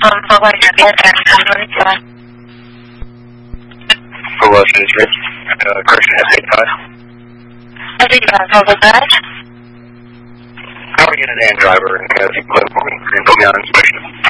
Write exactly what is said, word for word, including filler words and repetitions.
говоря, это Hello, this is Rich. Uh, correction, S eight five. How are you an driver and has you put for me and put me on inspection?